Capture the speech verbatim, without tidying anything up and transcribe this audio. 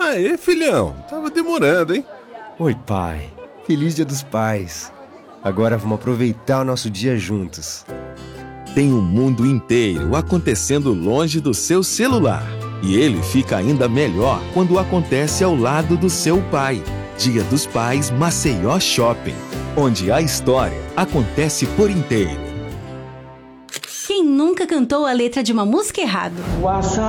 Aê, filhão. Tava demorando, hein? Oi, pai. Feliz Dia dos Pais. Agora vamos aproveitar o nosso dia juntos. Tem um mundo inteiro acontecendo longe do seu celular. E ele fica ainda melhor quando acontece ao lado do seu pai. Dia dos Pais Maceió Shopping, onde a história acontece por inteiro. Quem nunca cantou a letra de uma música errado?